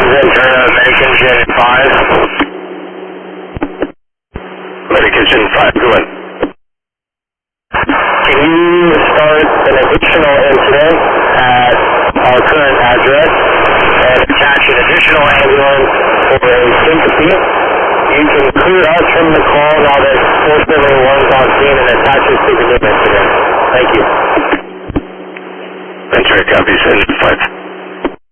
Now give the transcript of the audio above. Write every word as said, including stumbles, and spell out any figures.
enter American Jet five. American Jet five, go ahead. Can you start an additional incident at our current address and attach an additional ambulance for a syncope? You can clear us from the call now that four seventy-one's on scene and attach us to the new incident. Thank you. Ventura, copy, send five.